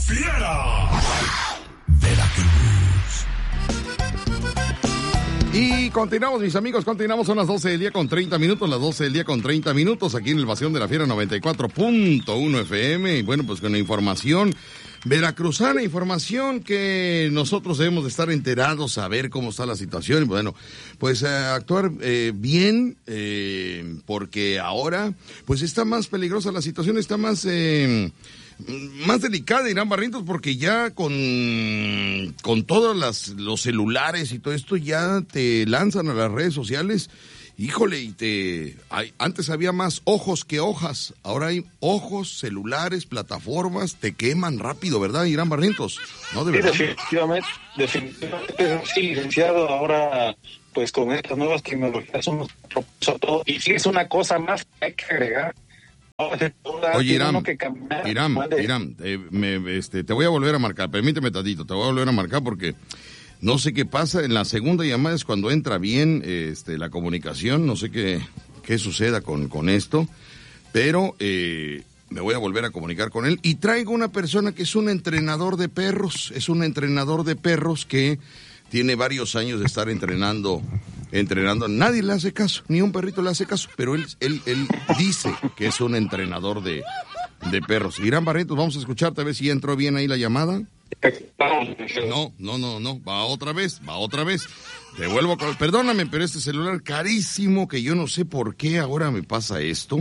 Fiera. Veracruz. Y continuamos, mis amigos, son las 12 del día con 30 minutos, las 12 del día con 30 minutos, aquí en el Bastión de la Fiera 94.1 FM, y bueno, pues con la información veracruzana, información que nosotros debemos de estar enterados, saber cómo está la situación, y bueno, pues actuar bien, porque ahora, pues está más peligrosa la situación, está más delicada, Irán Barrientos, porque ya con todos los celulares y todo esto ya te lanzan a las redes sociales, híjole, antes había más ojos que hojas, ahora hay ojos, celulares, plataformas, te queman rápido, ¿verdad, Irán Barrientos? ¿No, de verdad? Definitivamente, sí, licenciado, ahora pues con estas nuevas tecnologías somos todo, y si es una cosa más que hay que agregar. Oye, Irán, te voy a volver a marcar, permíteme tantito, te voy a volver a marcar porque no sé qué pasa, en la segunda llamada es cuando entra bien la comunicación, no sé qué suceda con esto, pero me voy a volver a comunicar con él y traigo una persona que es un entrenador de perros, que tiene varios años de estar entrenando, nadie le hace caso, ni un perrito le hace caso, pero él dice que es un entrenador de perros. Irán Barrientos, vamos a escucharte a ver si ya entró bien ahí la llamada. No, va otra vez. Te vuelvo a... Perdóname, pero este celular carísimo, que yo no sé por qué ahora me pasa esto.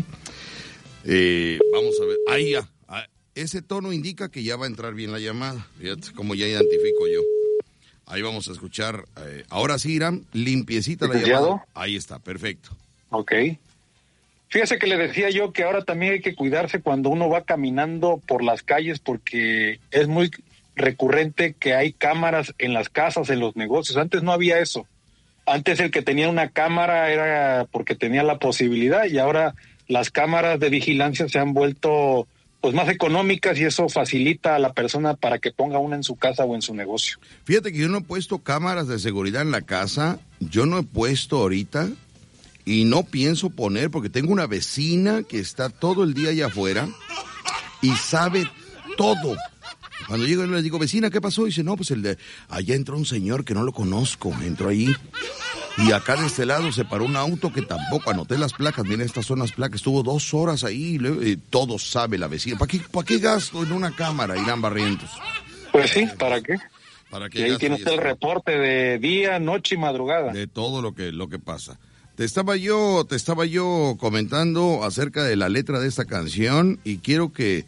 Vamos a ver, ahí ya. Ese tono indica que ya va a entrar bien la llamada, fíjate cómo ya identifico yo. Ahí vamos a escuchar, ahora sí, Irán, limpiecita la llamada. Ahí está, perfecto. Ok. Fíjese que le decía yo que ahora también hay que cuidarse cuando uno va caminando por las calles, porque es muy recurrente que hay cámaras en las casas, en los negocios. Antes no había eso. Antes el que tenía una cámara era porque tenía la posibilidad, y ahora las cámaras de vigilancia se han vuelto pues más económicas, y eso facilita a la persona para que ponga una en su casa o en su negocio. Fíjate que yo no he puesto cámaras de seguridad en la casa, yo no he puesto ahorita y no pienso poner porque tengo una vecina que está todo el día allá afuera y sabe todo. Cuando llego le digo, vecina, ¿qué pasó? Y dice, no, pues allá entró un señor que no lo conozco, entró ahí. Y acá de este lado se paró un auto que tampoco anoté las placas. Mira, estas son las placas. Estuvo 2 horas ahí. Todo sabe la vecina. ¿Para qué gasto en una cámara, Irán Barrientos? Pues sí, ¿para qué? ¿Para qué? Y ahí tiene usted el reporte de día, noche y madrugada. De todo lo que pasa. Te estaba yo comentando acerca de la letra de esta canción y quiero que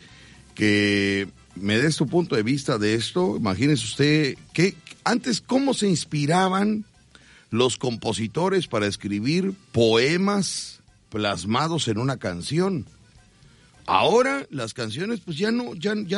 me des tu punto de vista de esto. Imagínese usted que antes cómo se inspiraban los compositores para escribir poemas plasmados en una canción. Ahora las canciones pues ya no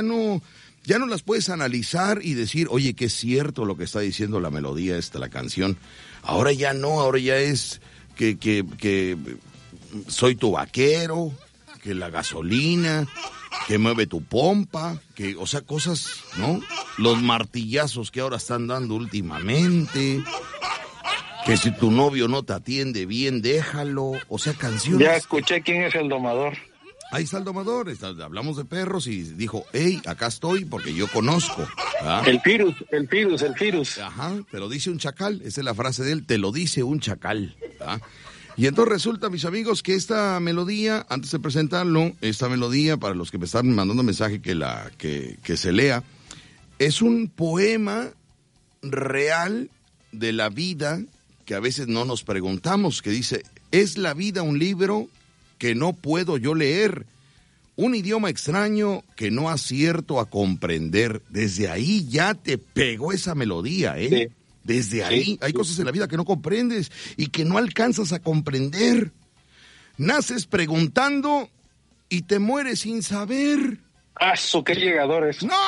las puedes analizar y decir, oye, que es cierto lo que está diciendo la melodía la canción. Ahora ya no, ahora ya es que soy tu vaquero, que la gasolina, que mueve tu pompa, o sea, cosas, ¿no? Los martillazos que ahora están dando últimamente. Que si tu novio no te atiende bien, déjalo. O sea, canciones. Ya escuché quién es el domador. Ahí está el domador. Hablamos de perros y dijo, hey, acá estoy porque yo conozco. ¿Ah? El virus. Ajá, te lo dice un chacal. Esa es la frase de él, te lo dice un chacal. ¿Ah? Y entonces resulta, mis amigos, que esta melodía, antes de presentarlo, para los que me están mandando mensaje que se lea, es un poema real de la vida que a veces no nos preguntamos, que dice, ¿es la vida un libro que no puedo yo leer? Un idioma extraño que no acierto a comprender. Desde ahí ya te pegó esa melodía, ¿eh? Sí. Desde ahí hay cosas en la vida que no comprendes y que no alcanzas a comprender. Naces preguntando y te mueres sin saber. ¡Aso, qué llegador es! ¡No!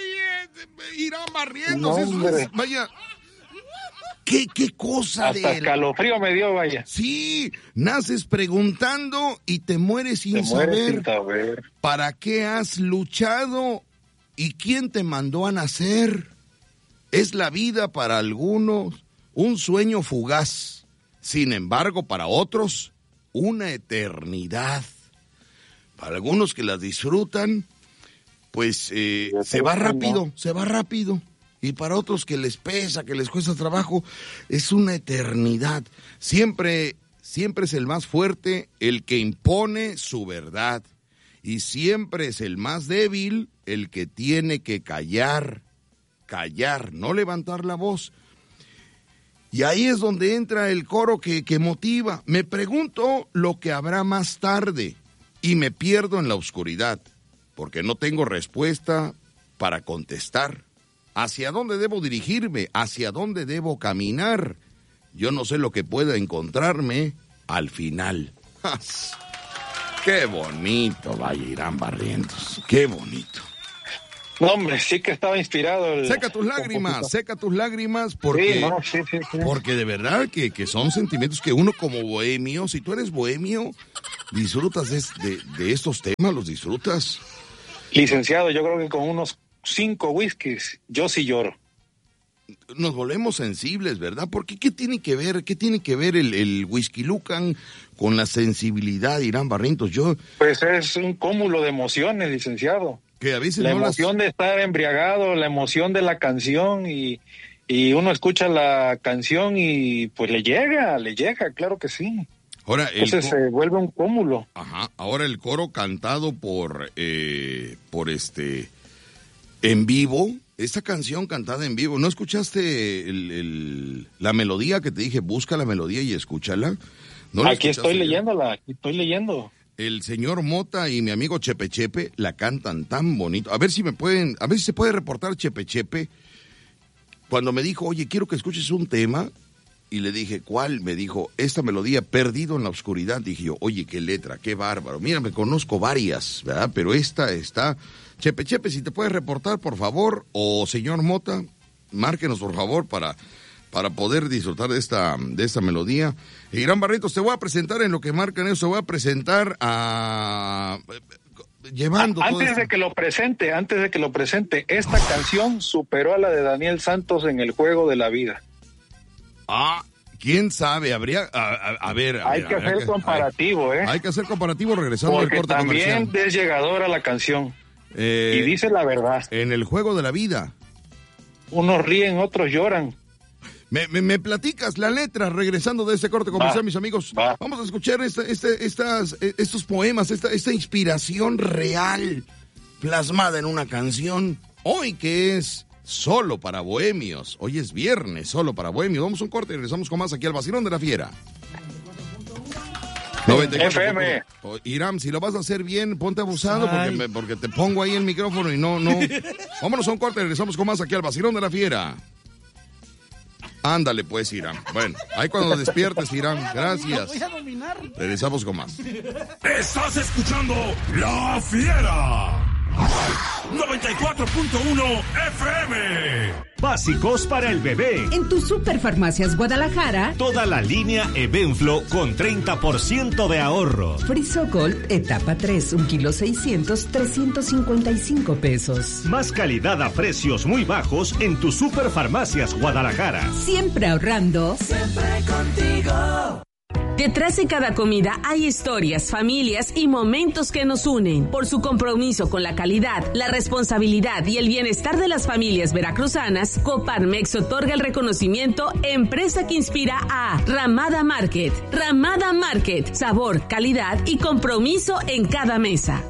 Irán Barrientos, vaya... ¿Qué cosa hasta de él? Escalofrío me dio, vaya. Sí, naces preguntando y te mueres sin saber. ¿Para qué has luchado y quién te mandó a nacer? Es la vida para algunos un sueño fugaz, sin embargo para otros una eternidad. Para algunos que las disfrutan, pues se va rápido. Y para otros que les pesa, que les cuesta trabajo, es una eternidad. Siempre es el más fuerte el que impone su verdad. Y siempre es el más débil el que tiene que callar, no levantar la voz. Y ahí es donde entra el coro que motiva. Me pregunto lo que habrá más tarde y me pierdo en la oscuridad, porque no tengo respuesta para contestar. ¿Hacia dónde debo dirigirme? ¿Hacia dónde debo caminar? Yo no sé lo que pueda encontrarme al final. ¡Qué bonito, vaya Irán Barrientos! ¡Qué bonito! No, hombre, sí que estaba inspirado. Seca tus lágrimas, porque, sí. Porque de verdad que son sentimientos que uno como bohemio, si tú eres bohemio, disfrutas de estos temas, los disfrutas. Licenciado, yo creo que con unos 5 whiskies, yo sí lloro. Nos volvemos sensibles, ¿verdad? Porque ¿qué tiene que ver el Whisky Lucan con la sensibilidad de Irán Barrientos? Pues es un cúmulo de emociones, licenciado. Que a veces la emoción de estar embriagado, la emoción de la canción y uno escucha la canción y pues le llega, claro que sí. Ahora entonces se vuelve un cúmulo. Ajá. Ahora el coro cantado por en vivo, esta canción cantada en vivo. ¿No escuchaste la melodía que te dije? Busca la melodía y escúchala. ¿No aquí estoy leyéndola, El señor Mota y mi amigo Chepe Chepe la cantan tan bonito. A ver si se puede reportar Chepe Chepe. Cuando me dijo, oye, quiero que escuches un tema, y le dije, ¿cuál? Me dijo, esta melodía, Perdido en la Oscuridad. Dije yo, oye, qué letra, qué bárbaro. Mira, me conozco varias, ¿verdad? Pero esta está... Chepe Chepe, si te puedes reportar, por favor, o señor Mota, márquenos, por favor, para poder disfrutar de esta melodía. Irán Barrientos, te voy a presentar en lo que marcan eso, te voy a presentar llevando antes de que lo presente, esta canción superó a la de Daniel Santos en El Juego de la Vida. ¿Quién sabe? Habría, hay que hacer comparativo, Hay que hacer comparativo regresando al corte comercial. Porque también es llegadora la canción. Y dice la verdad. En El Juego de la Vida. Unos ríen, otros lloran. Me platicas la letra regresando de este corte comercial, mis amigos. Vamos a escuchar estos poemas, esta inspiración real plasmada en una canción. Hoy que es solo para bohemios. Hoy es viernes, solo para bohemios. Vamos a un corte y regresamos con más aquí al Vacilón de la Fiera. 94 FM. Irán, si lo vas a hacer bien, ponte abusado porque te pongo ahí el micrófono y no. Vámonos a un corte y regresamos con más aquí al Vacilón de la Fiera. Ándale pues, Irán. Bueno, ahí cuando despiertes, Irán. Gracias. Voy a dominar. Regresamos con más. Estás escuchando La Fiera 94.1 FM. Básicos para el bebé. En tu Superfarmacias Guadalajara, Toda la línea Evenflo con 30% de ahorro. Frisocolt etapa 3, 1 kilo 600, 355 pesos. Más calidad a precios muy bajos en tu Superfarmacias Guadalajara. Siempre ahorrando. Siempre contigo. Detrás de cada comida hay historias, familias y momentos que nos unen. Por su compromiso con la calidad, la responsabilidad y el bienestar de las familias veracruzanas, Coparmex otorga el reconocimiento Empresa que Inspira a Ramada Market. Ramada Market, sabor, calidad y compromiso en cada mesa.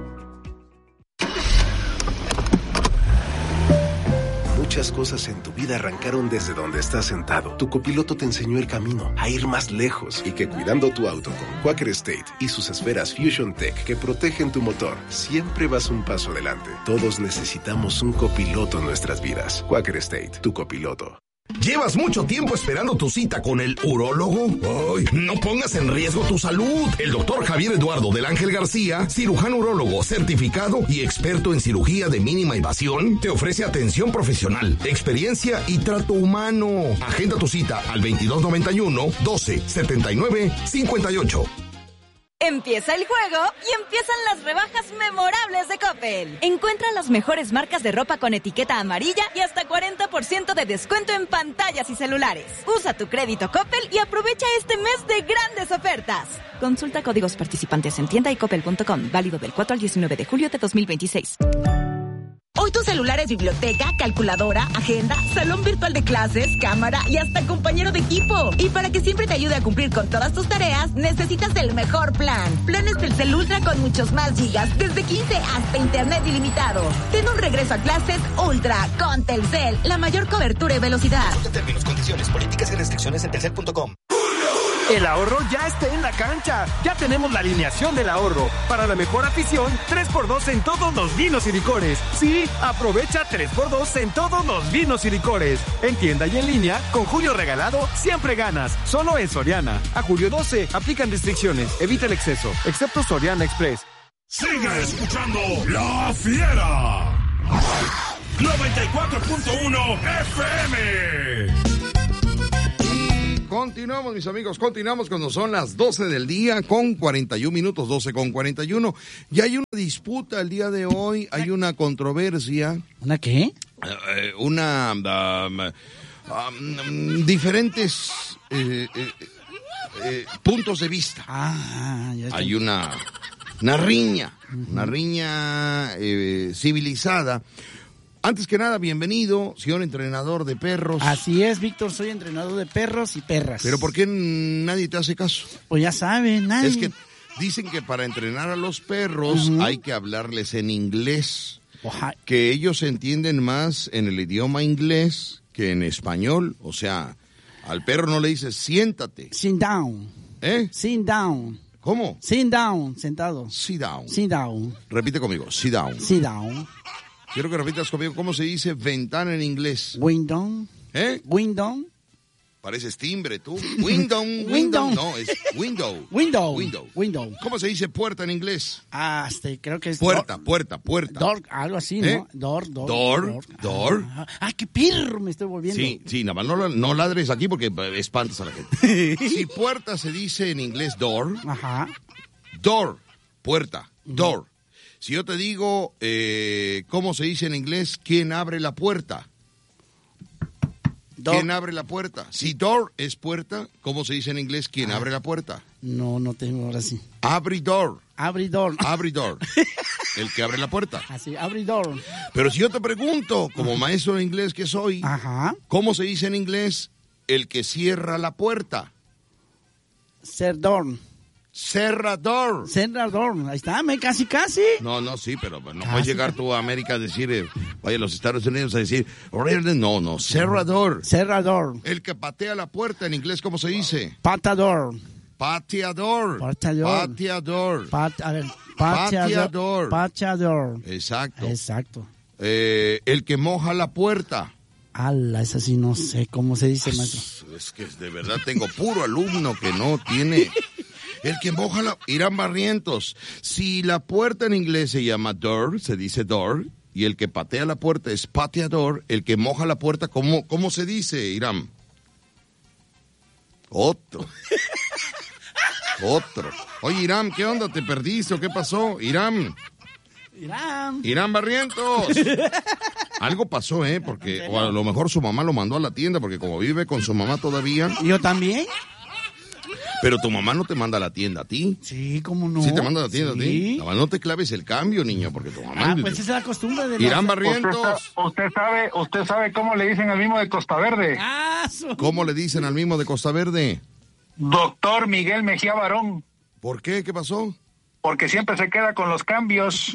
Muchas cosas en tu vida arrancaron desde donde estás sentado. Tu copiloto te enseñó el camino a ir más lejos y que cuidando tu auto con Quaker State y sus esferas Fusion Tech que protegen tu motor, siempre vas un paso adelante. Todos necesitamos un copiloto en nuestras vidas. Quaker State, tu copiloto. ¿Llevas mucho tiempo esperando tu cita con el urólogo? ¡Ay! No pongas en riesgo tu salud. El doctor Javier Eduardo del Ángel García, cirujano urólogo certificado y experto en cirugía de mínima invasión, te ofrece atención profesional, experiencia y trato humano. Agenda tu cita al 2291-1279-58. Empieza el juego y empiezan las rebajas memorables de Coppel. Encuentra las mejores marcas de ropa con etiqueta amarilla y hasta 40% de descuento en pantallas y celulares. Usa tu crédito Coppel y aprovecha este mes de grandes ofertas. Consulta códigos participantes en tienda y coppel.com. Válido del 4 al 19 de julio de 2026. Hoy tu celular es biblioteca, calculadora, agenda, salón virtual de clases, cámara y hasta compañero de equipo. Y para que siempre te ayude a cumplir con todas tus tareas, necesitas el mejor plan. Planes Telcel Ultra con muchos más gigas, desde 15 hasta internet ilimitado. Ten un regreso a clases Ultra con Telcel, la mayor cobertura y velocidad. Consulta términos, condiciones, políticas y restricciones en telcel.com. El ahorro ya está en la cancha. Ya tenemos la alineación del ahorro. Para la mejor afición, 3x2 en todos los vinos y licores. Sí, aprovecha 3x2 en todos los vinos y licores. En tienda y en línea, con Julio Regalado, siempre ganas. Solo en Soriana. A julio 12, aplican restricciones. Evita el exceso, excepto Soriana Express. Sigue escuchando La Fiera. 94.1 FM. Continuamos, mis amigos, continuamos cuando son las 12 del día con 41 minutos, 12 con 41. Y hay una disputa el día de hoy, hay una controversia. ¿Una qué? Diferentes puntos de vista. Hay una riña, civilizada. Antes que nada, bienvenido, señor entrenador de perros. Así es, Víctor, soy entrenador de perros y perras. ¿Pero por qué nadie te hace caso? Pues ya saben, nadie. Es que dicen que para entrenar a los perros hay que hablarles en inglés. Que ellos entienden más en el idioma inglés que en español. O sea, al perro no le dices siéntate. Sit down. Sit down. ¿Cómo? Sit down, sentado. Sit down. Sit down. Repite conmigo, sit down. Sit down. Quiero que repitas conmigo cómo se dice ventana en inglés. Window. Window. Pareces timbre, tú. Window. No, es window. Window. ¿Cómo se dice puerta en inglés? Creo que es... Puerta. Door, algo así, ¿no? Door. ¡Qué perro me estoy volviendo! Sí, nada más no ladres aquí porque espantas a la gente. Si puerta se dice en inglés door. Ajá. Door, puerta, door. Si yo te digo, ¿cómo se dice en inglés? ¿Quién abre la puerta? ¿Quién abre la puerta? Si door es puerta, ¿cómo se dice en inglés? ¿Quién abre la puerta? No tengo ahora sí. Abridor. Abridor. El que abre la puerta. Así, abridor. Pero si yo te pregunto, como maestro de inglés que soy, ¿cómo se dice en inglés el que cierra la puerta? Cerrador. Ahí está, casi. No, sí, pero no puedes llegar tú a América a decir, vaya a los Estados Unidos a decir, no, cerrador. El que patea la puerta en inglés, ¿cómo se dice? Pateador. Exacto. El que moja la puerta. Esa sí no sé cómo se dice, maestro. Es que de verdad tengo puro alumno que no tiene... El que moja Irán Barrientos. Si la puerta en inglés se llama door, se dice door, y el que patea la puerta es pateador, el que moja la puerta, ¿cómo se dice, Irán? Otro. Oye, Irán, ¿qué onda? ¿Te perdiste o qué pasó? Irán Barrientos. Algo pasó, porque o a lo mejor su mamá lo mandó a la tienda, porque como vive con su mamá todavía. ¿Yo también? Pero tu mamá no te manda a la tienda a ti. Sí, ¿cómo no? Sí te manda a la tienda a ti. No te claves el cambio, niño, porque tu mamá... pues esa es la costumbre de... Irán Barrientos. Usted sabe cómo le dicen al mismo de Costa Verde. ¿Cómo le dicen al mismo de Costa Verde? Doctor Miguel Mejía Barón. ¿Por qué? ¿Qué pasó? Porque siempre se queda con los cambios.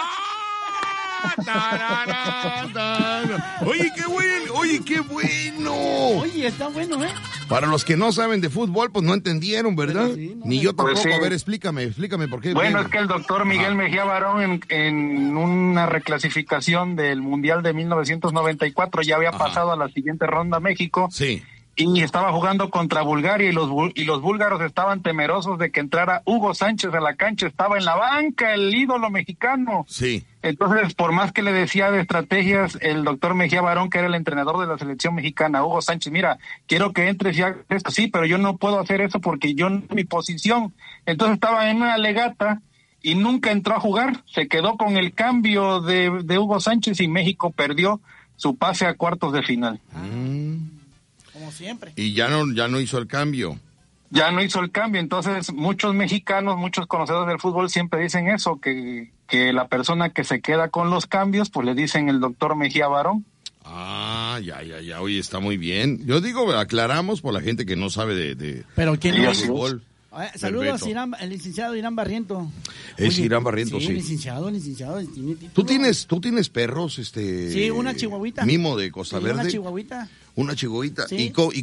Oye, qué bueno. Oye, está bueno, Para los que no saben de fútbol, pues no entendieron, ¿verdad? Sí, no, Ni yo tampoco. Pues sí. A ver, explícame por qué. Bueno, es que el doctor Miguel Mejía Barón en una reclasificación del Mundial de 1994 ya había pasado a la siguiente ronda México. Sí. Y estaba jugando contra Bulgaria y los búlgaros estaban temerosos de que entrara Hugo Sánchez a la cancha. Estaba en la banca el ídolo mexicano. Sí. Entonces, por más que le decía de estrategias, el doctor Mejía Barón, que era el entrenador de la selección mexicana, Hugo Sánchez, mira, quiero que entres y hagas esto. Sí, pero yo no puedo hacer eso porque yo no es mi posición. Entonces estaba en una legata y nunca entró a jugar. Se quedó con el cambio de Hugo Sánchez y México perdió su pase a cuartos de final. Como siempre. Y ya no hizo el cambio. ya no hizo el cambio. Entonces, muchos mexicanos, muchos conocedores del fútbol siempre dicen eso, que la persona que se queda con los cambios, pues le dicen el doctor Mejía Barón. Ah, ya, oye, está muy bien. Yo digo, aclaramos por la gente que no sabe de ¿Pero quién de es? fútbol. Saludos a el licenciado Irán Barriento. Es Irán Barriento, sí. Licenciado. Tiene ¿Tú tienes perros, Sí, una chihuahuita. Mimo de Costa Verde. Una chihuahuita. Sí. ¿Y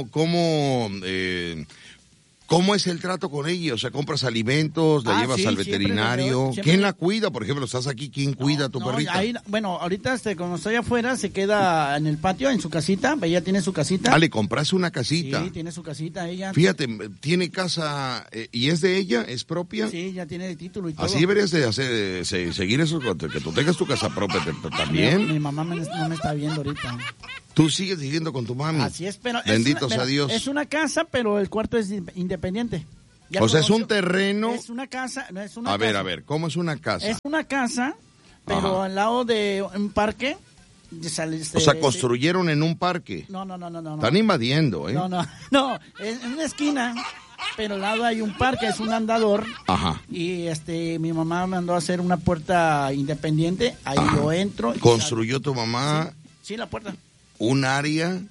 cómo es el trato con ella? O sea, ¿compras alimentos, la llevas al veterinario? ¿Quién la cuida? Por ejemplo, estás aquí, ¿quién cuida a tu perrita? Ahorita cuando estoy afuera se queda en el patio, en su casita. Ella tiene su casita. Ah, ¿le compraste una casita? Sí, tiene su casita ella. Fíjate, tiene casa, ¿y es de ella? ¿Es propia? Sí, ya tiene el título y todo. Así deberías de seguir eso, que tú tengas tu casa propia también. Mi mamá no me está viendo ahorita. Tú sigues viviendo con tu mami. Así es, pero bendito sea Dios. Es una casa, pero el cuarto es independiente. O sea, es un terreno. Es una casa, no es una casa. A ver, ¿cómo es una casa? Es una casa, pero al lado de un parque. O sea, construyeron en un parque. No. Están invadiendo, ¿eh? No, en una esquina, pero al lado hay un parque, es un andador. Ajá. Y mi mamá mandó a hacer una puerta independiente, ahí yo entro. ¿Construyó tu mamá? Sí, la puerta. Un área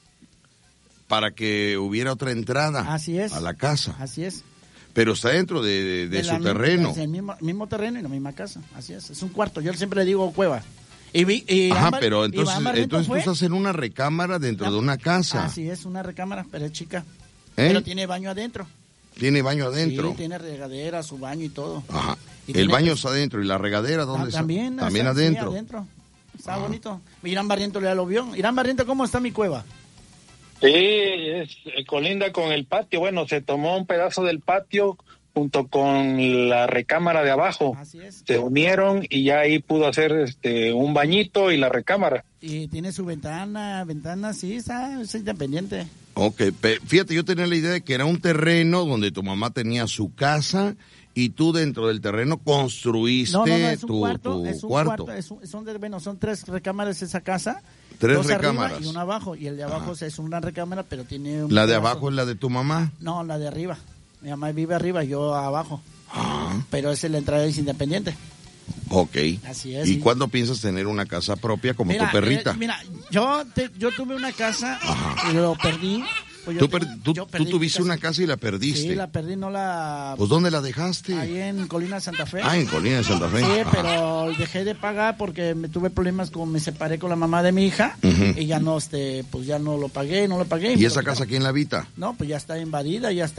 para que hubiera otra entrada. Así es. A la casa. Así es. Pero está dentro de su terreno. Es el mismo terreno y la misma casa. Así es un cuarto. Yo siempre le digo cueva. Pero entonces tú estás en una recámara dentro de una casa. Así es, una recámara, pero es chica. Pero tiene baño adentro. ¿Tiene baño adentro? Sí, tiene regadera, su baño y todo. Ajá. ¿El baño está adentro? ¿Y la regadera dónde está? También adentro. Sí, adentro. Está bonito. Irán Barriento ya lo vio. Irán Barriento, ¿cómo está mi cueva? Sí, colinda con el patio. Bueno, se tomó un pedazo del patio junto con la recámara de abajo. Así es. Se unieron y ya ahí pudo hacer un bañito y la recámara. Y tiene su ventana, sí, es independiente. Ok, fíjate, yo tenía la idea de que era un terreno donde tu mamá tenía su casa y tú dentro del terreno construiste es un tu cuarto. Son 3 recámaras esa casa. 3 2 recámaras. Arriba y una abajo. Y el de abajo es una recámara, pero tiene un ¿La de pedazo. abajo es la de tu mamá? No, la de arriba. Mi mamá vive arriba, yo abajo. Pero la entrada es independiente. Ok. Así es. ¿Y cuándo piensas tener una casa propia como tu perrita? Yo tuve una casa y lo perdí. Pues tú tuviste una casa y la perdiste. Sí, la perdí, no la... Pues ¿dónde la dejaste? Ahí en Colina de Santa Fe. En Colina de Santa Fe. Sí, pero dejé de pagar porque tuve problemas como me separé con la mamá de mi hija y ya no, pues ya no lo pagué. ¿Y esa casa quién la habita? No, pues ya está invadida, ya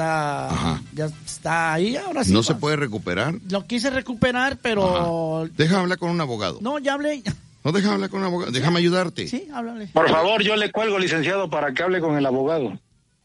está ahí, ahora sí. ¿No se puede recuperar? Lo quise recuperar, pero... Déjame hablar con un abogado. No, ya hablé. No, déjame hablar con un abogado. Déjame ayudarte. Sí, háblale. Por favor, yo le cuelgo, licenciado, para que hable con el abogado.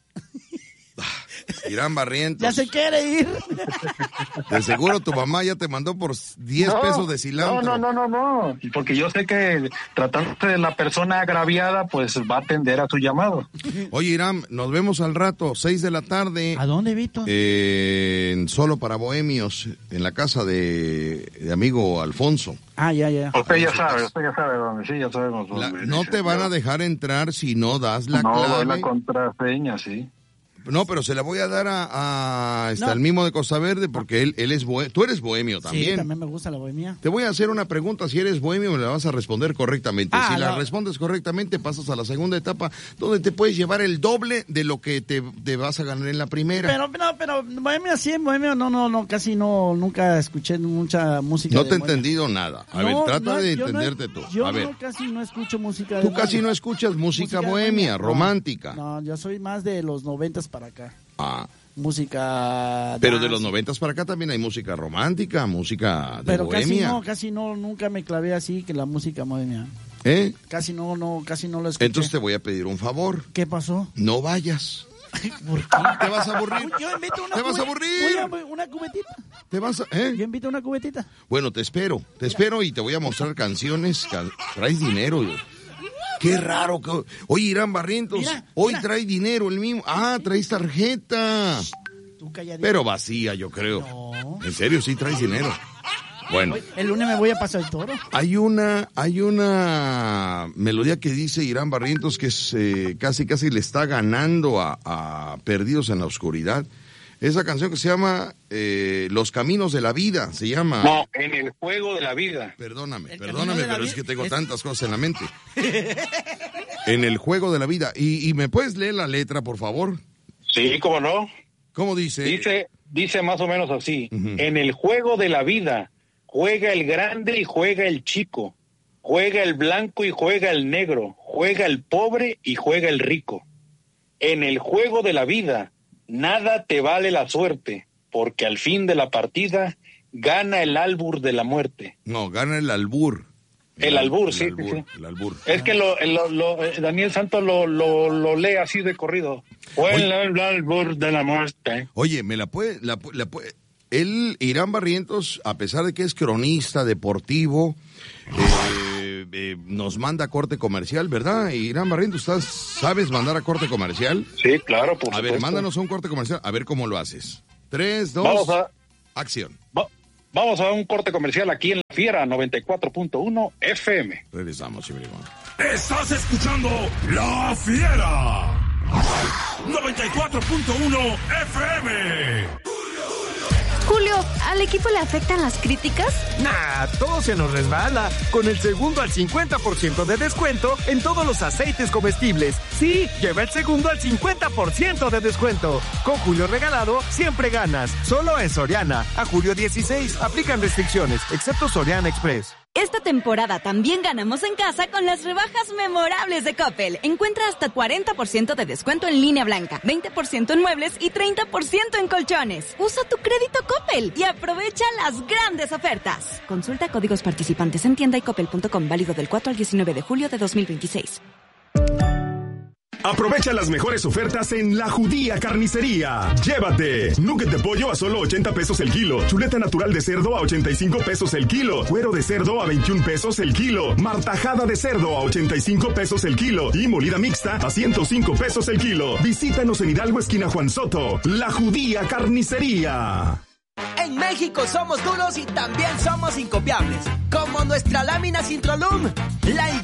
Irán Barrientos. Ya se quiere ir. De seguro tu mamá ya te mandó por 10 pesos de cilantro. No. Porque yo sé que tratándose de la persona agraviada, pues va a atender a tu llamado. Oye, Irán, nos vemos al rato, 6 de la tarde. ¿A dónde, Vito? Solo para bohemios, en la casa de amigo Alfonso. Ya. Usted ya sabe dónde, sí, ya sabemos dónde. No te van a dejar entrar si no das la clave. No, la contraseña, sí. No, pero se la voy a dar al Mimo de Costa Verde porque él es bohemio. Tú eres bohemio también. Sí, también me gusta la bohemia. Te voy a hacer una pregunta. Si eres bohemio, me la vas a responder correctamente. Si la respondes correctamente, pasas a la segunda etapa, donde te puedes llevar el doble de lo que te vas a ganar en la primera. Pero bohemia sí, bohemia no, casi no, nunca escuché mucha música. No te he entendido nada. A ver, trata de entenderte tú. Yo a ver. Casi no escucho música. Tú casi no escuchas música bohemia, romántica. No, yo soy más de los 90s para acá. Música... Pero de los 90s para acá también hay música romántica, música de bohemia. Pero casi no, nunca me clavé así que la música bohemia. Casi no lo escuché. Entonces te voy a pedir un favor. ¿Qué pasó? No vayas. ¿Por qué? ¿Te vas a aburrir? Yo invito vas a aburrir? Una cubetita. ¿Te vas Yo invito una cubetita. Bueno, te espero y te voy a mostrar canciones. Traes dinero. Qué raro. Oye, Irán Barrientos, hoy trae dinero el mismo. Traes tarjeta. Tú calladito. Pero vacía, yo creo. No. En serio, sí traes dinero. Bueno. El lunes me voy a pasar el toro. Hay una melodía que dice Irán Barrientos, que es casi le está ganando a Perdidos en la Oscuridad. Esa canción que se llama Los Caminos de la Vida, se llama. No, En el Juego de la Vida. Perdóname, pero es que tengo tantas cosas en la mente. En el Juego de la Vida. ¿Y me puedes leer la letra, por favor? Sí, ¿cómo no? ¿Cómo dice? Dice más o menos así. En el juego de la vida, juega el grande y juega el chico. Juega el blanco y juega el negro. Juega el pobre y juega el rico. En el juego de la vida, nada te vale la suerte, porque al fin de la partida gana el albur de la muerte. No, gana el albur. El albur. El albur. Es que Daniel Santos lo lee así de corrido. El albur de la muerte. Oye, me la puede. Él, Irán Barrientos, a pesar de que es cronista deportivo, nos manda a corte comercial, ¿verdad? Irán Barrientos, ¿sabes mandar a corte comercial? Sí, claro, por supuesto. A ver, mándanos a un corte comercial, a ver cómo lo haces. 3, 2, acción. Vamos a un corte comercial aquí en La Fiera 94.1 FM. Regresamos, Chibrigón. Estás escuchando La Fiera 94.1 FM. Julio, ¿al equipo le afectan las críticas? Nah, todo se nos resbala. Con el segundo al 50% de descuento en todos los aceites comestibles. Sí, lleva el segundo al 50% de descuento. Con Julio regalado, siempre ganas. Solo en Soriana. A julio 16, aplican restricciones, excepto Soriana Express. Esta temporada también ganamos en casa con las rebajas memorables de Coppel. Encuentra hasta 40% de descuento en línea blanca, 20% en muebles y 30% en colchones. Usa tu crédito Coppel y aprovecha las grandes ofertas. Consulta códigos participantes en tienda y coppel.com, válido del 4 al 19 de julio de 2026. Aprovecha las mejores ofertas en La Judía Carnicería. Llévate nugget de pollo a solo 80 pesos el kilo, chuleta natural de cerdo a 85 pesos el kilo, cuero de cerdo a 21 pesos el kilo, martajada de cerdo a 85 pesos el kilo y molida mixta a 105 pesos el kilo. Visítanos en Hidalgo, esquina Juan Soto. La Judía Carnicería. En México somos duros y también somos incopiables, como nuestra lámina Sintrolum. La